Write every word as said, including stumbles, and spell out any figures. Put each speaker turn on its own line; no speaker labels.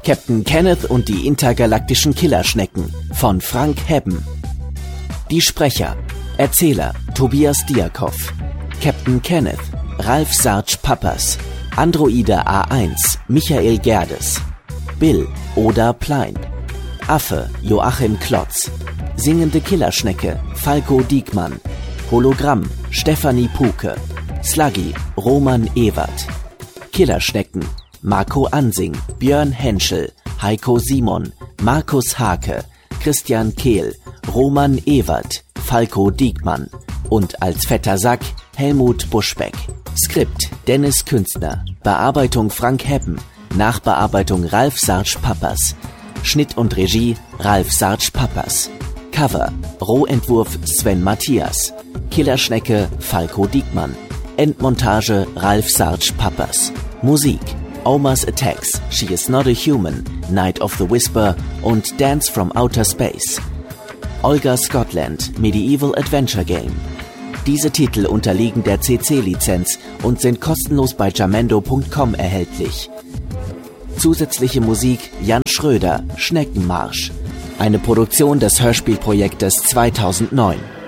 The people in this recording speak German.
Captain Kenneth und die intergalaktischen Killerschnecken von Frank Hebben. Die Sprecher: Erzähler Tobias Diakoff, Captain Kenneth Ralf Sarge Pappas, Androide A eins Michael Gerdes, Bill Oda Plein, Affe Joachim Klotz, Singende Killerschnecke Falco Diekmann, Hologramm Stefanie Puke, Sluggy Roman Ewert, Killerschnecken Marco Ansing, Björn Henschel, Heiko Simon, Markus Hake, Christian Kehl, Roman Ewert, Falco Diekmann und als fetter Sack Helmut Buschbeck. Skript Dennis Künstner, Bearbeitung Frank Hebben, Nachbearbeitung Ralf Sarge Pappas, Schnitt und Regie Ralf Sarge Pappas, Cover Rohentwurf Sven Matthias, Killerschnecke Falco Diekmann, Endmontage Ralf Sarge Pappas, Musik Oma's Attacks, She Is Not a Human, Night of the Whisper und Dance from Outer Space. Olga Scotland, Medieval Adventure Game. Diese Titel unterliegen der C C-Lizenz und sind kostenlos bei jamendo punkt com erhältlich. Zusätzliche Musik Jan Schröder, Schneckenmarsch. Eine Produktion des Hörspielprojektes zweitausendneun.